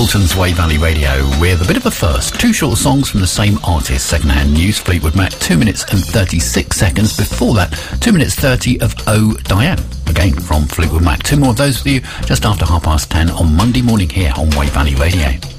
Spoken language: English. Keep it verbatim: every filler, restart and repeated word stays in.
Bolton's Way Valley Radio with a bit of a first. Two short songs from the same artist. Secondhand News, Fleetwood Mac, two minutes and thirty-six seconds. Before that, two minutes thirty of Oh Diane, again from Fleetwood Mac. Two more of those for you just after half past ten on Monday morning here on Way Valley Radio.